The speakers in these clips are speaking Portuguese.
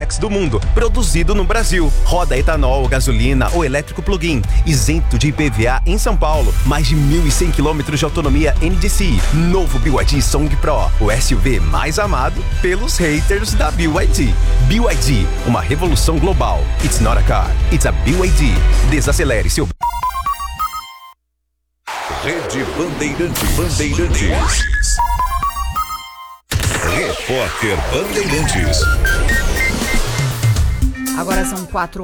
Duramax do mundo, produzido no Brasil. Roda etanol, gasolina ou elétrico plug-in, isento de IPVA em São Paulo. Mais de 1.100 km de autonomia NDCi. Novo BYD Song Pro, o SUV mais amado pelos haters da BYD. BYD, uma revolução global. It's not a car, it's a BYD. Desacelere seu... Rede Bandeirantes. Repórter Bandeirantes. Agora são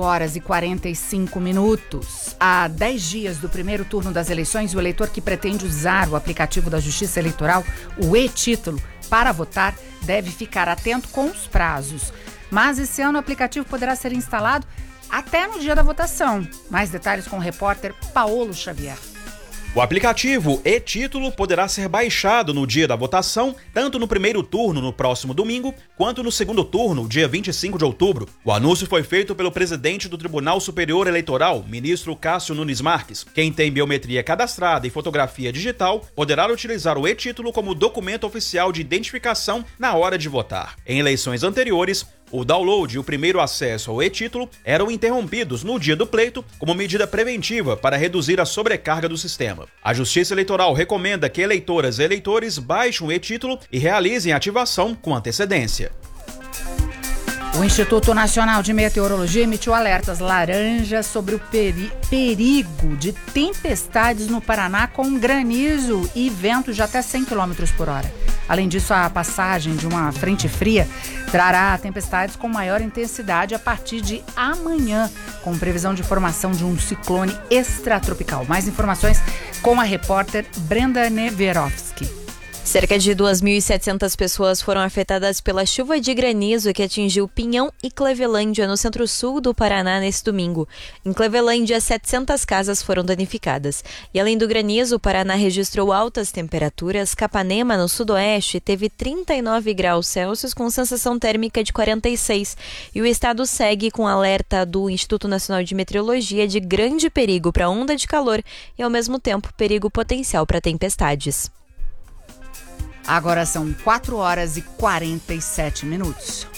4h45. Há 10 dias do primeiro turno das eleições, o eleitor que pretende usar o aplicativo da Justiça Eleitoral, o e-Título, para votar, deve ficar atento com os prazos. Mas esse ano o aplicativo poderá ser instalado até no dia da votação. Mais detalhes com o repórter Paulo Xavier. O aplicativo e-Título poderá ser baixado no dia da votação, tanto no primeiro turno, no próximo domingo, quanto no segundo turno, dia 25 de outubro. O anúncio foi feito pelo presidente do Tribunal Superior Eleitoral, ministro Cássio Nunes Marques. Quem tem biometria cadastrada e fotografia digital poderá utilizar o e-Título como documento oficial de identificação na hora de votar. Em eleições anteriores, o download e o primeiro acesso ao e-Título eram interrompidos no dia do pleito como medida preventiva para reduzir a sobrecarga do sistema. A Justiça Eleitoral recomenda que eleitoras e eleitores baixem o e-Título e realizem a ativação com antecedência. O Instituto Nacional de Meteorologia emitiu alertas laranja sobre o perigo de tempestades no Paraná com granizo e ventos de até 100 km por hora. Além disso, a passagem de uma frente fria trará tempestades com maior intensidade a partir de amanhã, com previsão de formação de um ciclone extratropical. Mais informações com a repórter Brenda Neverovski. Cerca de 2.700 pessoas foram afetadas pela chuva de granizo que atingiu Pinhão e Clevelândia, no centro-sul do Paraná, nesse domingo. Em Clevelândia, 700 casas foram danificadas. E além do granizo, o Paraná registrou altas temperaturas. Capanema, no sudoeste, teve 39 graus Celsius com sensação térmica de 46. E o estado segue com alerta do Instituto Nacional de Meteorologia de grande perigo para onda de calor e, ao mesmo tempo, perigo potencial para tempestades. Agora são 4h47.